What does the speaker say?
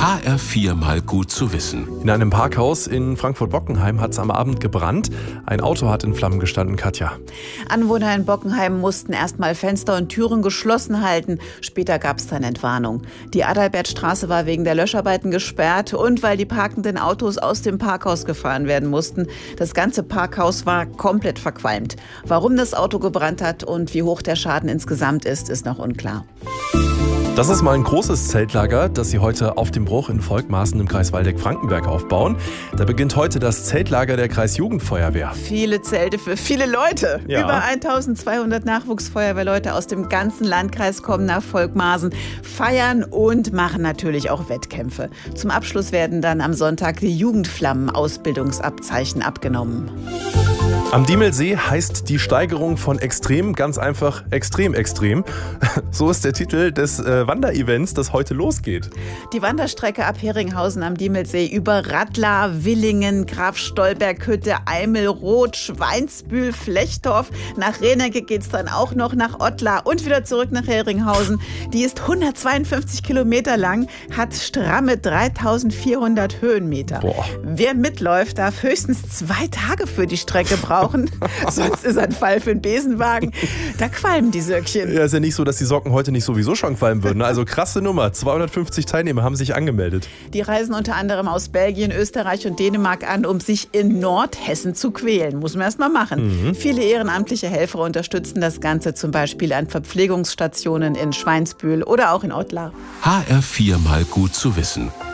HR4 mal gut zu wissen. In einem Parkhaus in Frankfurt-Bockenheim hat es am Abend gebrannt. Ein Auto hat in Flammen gestanden, Katja. Anwohner in Bockenheim mussten erst mal Fenster und Türen geschlossen halten. Später gab es dann Entwarnung. Die Adalbertstraße war wegen der Löscharbeiten gesperrt und weil die parkenden Autos aus dem Parkhaus gefahren werden mussten. Das ganze Parkhaus war komplett verqualmt. Warum das Auto gebrannt hat und wie hoch der Schaden insgesamt ist noch unklar. Das ist mal ein großes Zeltlager, das sie heute auf dem Bruch in Volkmarsen im Kreis Waldeck-Frankenberg aufbauen. Da beginnt heute das Zeltlager der Kreisjugendfeuerwehr. Viele Zelte für viele Leute. Ja. Über 1200 Nachwuchsfeuerwehrleute aus dem ganzen Landkreis kommen nach Volkmarsen, feiern und machen natürlich auch Wettkämpfe. Zum Abschluss werden dann am Sonntag die Jugendflammen-Ausbildungsabzeichen abgenommen. Am Diemelsee heißt die Steigerung von extrem ganz einfach extrem extrem. So ist der Titel des Wanderevents, das heute losgeht. Die Wanderstrecke ab Heringhausen am Diemelsee über Rattlar, Willingen, Graf Stolberg-Hütte, Eimelroth, Schweinsbühl, Flechtorf. Nach Renecke geht's dann auch noch nach Ottlar und wieder zurück nach Heringhausen. Die ist 152 Kilometer lang, hat stramme 3400 Höhenmeter. Boah. Wer mitläuft, darf höchstens 2 Tage für die Strecke brauchen. Sonst ist ein Fall für einen Besenwagen. Da qualmen die Söckchen. Ja, ist ja nicht so, dass die Socken heute nicht sowieso schon qualmen würden. Also krasse Nummer. 250 Teilnehmer haben sich angemeldet. Die reisen unter anderem aus Belgien, Österreich und Dänemark an, um sich in Nordhessen zu quälen. Muss man erst mal machen. Viele ehrenamtliche Helfer unterstützen das Ganze zum Beispiel an Verpflegungsstationen in Schweinsbühl oder auch in Ottlar. HR4 mal gut zu wissen.